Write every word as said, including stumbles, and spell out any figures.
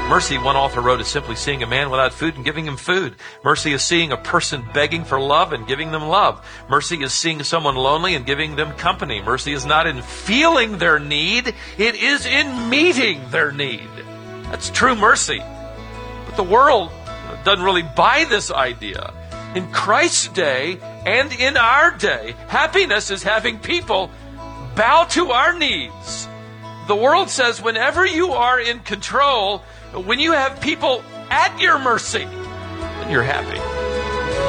Mercy, one author wrote, is simply seeing a man without food and giving him food. Mercy is seeing a person begging for love and giving them love. Mercy is seeing someone lonely and giving them company. Mercy is not in feeling their need. It is in meeting their need. That's true mercy. But the world doesn't really buy this idea. In Christ's day and in our day, happiness is having people bow to our needs. The world says whenever you are in control, when you have people at your mercy, then you're happy.